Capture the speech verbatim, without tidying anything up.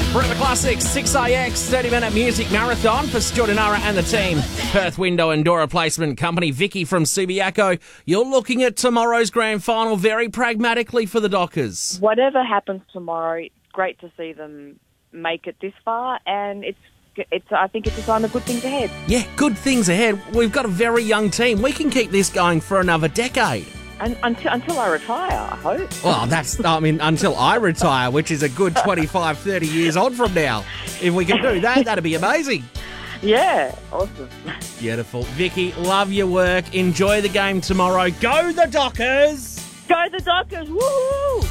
Forever Classics, six A X, thirty-minute music marathon for Stuart and Ara and the team. Perth Window and Door Replacement Company. Vicky from Subiaco, you're looking at tomorrow's grand final very pragmatically for the Dockers. Whatever happens tomorrow, it's great to see them make it this far, and it's it's. I think it's a sign of good things ahead. Yeah, good things ahead. We've got a very young team. We can keep this going for another decade. And until until I retire, I hope. Well, that's, I mean, until I retire, which is a good twenty-five, thirty years on from now. If we can do that, that'd be amazing. Yeah, awesome. Beautiful. Vicky, love your work. Enjoy the game tomorrow. Go the Dockers! Go the Dockers! Woo!